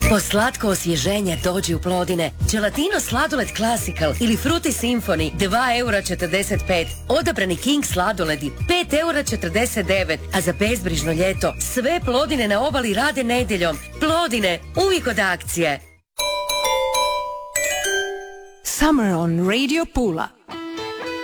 Po slatko osvježenje dođi u Plodine. Gelatino sladoled Classical ili Fruity Symphony 2,45 €. Odabrani King sladoledi 5,49 €. A za bezbrižno ljeto sve Plodine na obali rade nedjeljom. Plodine, uvijek od akcije. Summer on Radio Pula.